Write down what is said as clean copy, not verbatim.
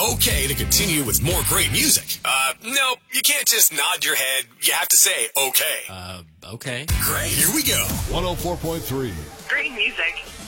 Okay to continue with more great music. Nope, you can't just nod your head. You have to say okay. Okay. Great, here we go. 104.3. Great music.